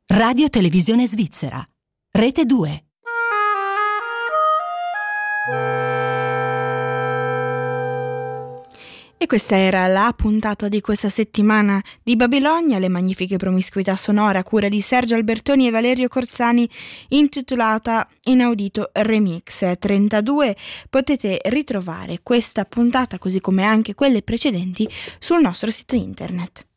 Radio Televisione Svizzera. Rete 2. E questa era la puntata di questa settimana di Babilonia, le magnifiche promiscuità sonore a cura di Sergio Albertoni e Valerio Corzani, intitolata Inaudito Remix 32. Potete ritrovare questa puntata, così come anche quelle precedenti, sul nostro sito internet.